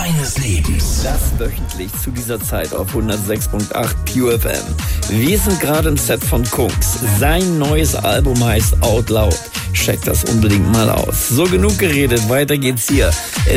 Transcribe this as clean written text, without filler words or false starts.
deines Lebens. Das wöchentlich zu dieser Zeit auf 106.8 Pure FM. Wir sind gerade im Set von Kungs. Sein neues Album heißt Out Loud. Checkt das unbedingt mal aus. So, genug geredet, weiter geht's hier.